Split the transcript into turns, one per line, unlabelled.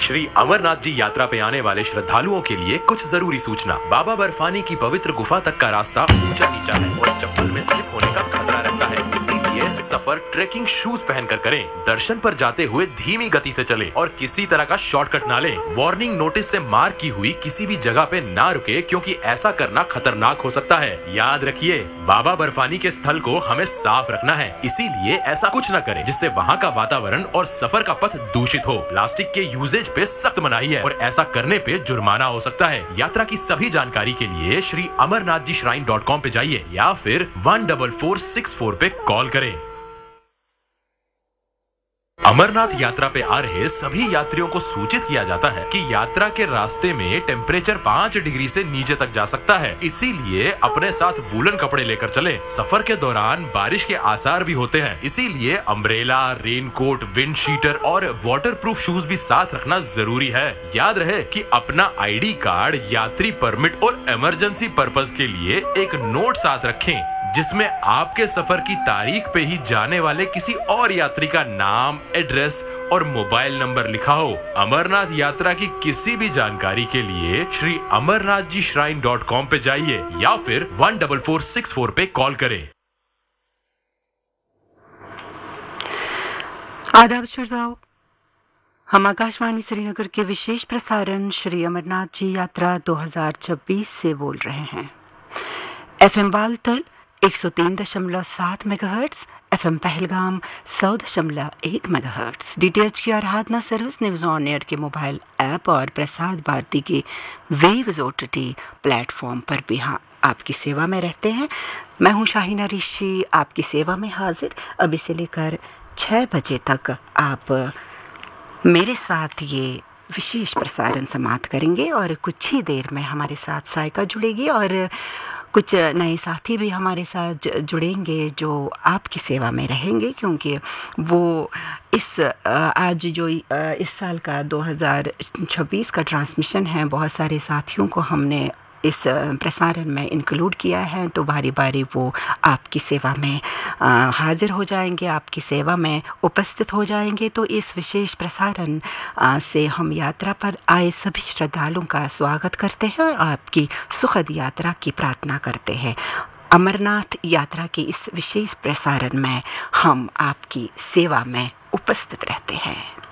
श्री अमरनाथ जी यात्रा पे आने वाले श्रद्धालुओं के लिए कुछ जरूरी सूचना। बाबा बर्फानी की पवित्र गुफा तक का रास्ता ऊंचा नीचा है और चप्पल में स्लिप होने का खतरा रहता है, इसीलिए सफर ट्रेकिंग शूज पहनकर करें। दर्शन पर जाते हुए धीमी गति से चलें और किसी तरह का शॉर्टकट ना लें। वार्निंग नोटिस से मार्क की हुई किसी भी जगह पे ना रुके, क्योंकि ऐसा करना खतरनाक हो सकता है। याद रखिए, बाबा बर्फानी के स्थल को हमें साफ रखना है, इसीलिए ऐसा कुछ न करें जिससे वहाँ का वातावरण और सफर का पथ दूषित हो। प्लास्टिक के यूजेज पे सख्त मनाही है और ऐसा करने पे जुर्माना हो सकता है। यात्रा की सभी जानकारी के लिए श्री amarnathjishrine.com पे जाइए या फिर 14464 पे कॉल करें। अमरनाथ यात्रा पे आ रहे सभी यात्रियों को सूचित किया जाता है कि यात्रा के रास्ते में टेम्परेचर 5 डिग्री से नीचे तक जा सकता है, इसीलिए अपने साथ वूलन कपड़े लेकर चलें। सफर के दौरान बारिश के आसार भी होते हैं, इसीलिए अम्ब्रेला, रेनकोट, विंड शीटर और वाटरप्रूफ शूज भी साथ रखना जरूरी है। याद रहे कि अपना आईडी कार्ड, यात्री परमिट और इमरजेंसी पर्पज के लिए एक नोट साथ रखें, जिसमें आपके सफर की तारीख पे ही जाने वाले किसी और यात्री का नाम, एड्रेस और मोबाइल नंबर लिखा हो। अमरनाथ यात्रा की किसी भी जानकारी के लिए श्री amarnathjishrine.com पे जाइए या फिर 14464 पे कॉल करें।
आदाब श्रोताओं, हम आकाशवाणी श्रीनगर के विशेष प्रसारण श्री अमरनाथ जी यात्रा 2026 से बोल रहे हैं। FM Baltal 103.7 megahertz, FM Pahalgam 100.1 megahertz, DTH की आराधना सर्विस, न्यूज ऑन एयर के मोबाइल ऐप और प्रसार भारती के वेव्स OTT प्लेटफॉर्म पर भी हाँ आपकी सेवा में रहते हैं। मैं हूँ शाहीना ऋषि, आपकी सेवा में हाजिर। अभी से लेकर 6 बजे तक आप मेरे साथ ये विशेष प्रसारण समाप्त करेंगे और कुछ ही देर में हमारे साथ सायका जुड़ेगी और कुछ नए साथी भी हमारे साथ जुड़ेंगे जो आपकी सेवा में रहेंगे, क्योंकि वो आज जो इस साल का 2026 का ट्रांसमिशन है, बहुत सारे साथियों को हमने इस प्रसारण में इंक्लूड किया है, तो बारी बारी वो आपकी सेवा में हाजिर हो जाएंगे, आपकी सेवा में उपस्थित हो जाएंगे। तो इस विशेष प्रसारण से हम यात्रा पर आए सभी श्रद्धालुओं का स्वागत करते हैं और आपकी सुखद यात्रा की प्रार्थना करते हैं। अमरनाथ यात्रा के इस विशेष प्रसारण में हम आपकी सेवा में उपस्थित रहते हैं।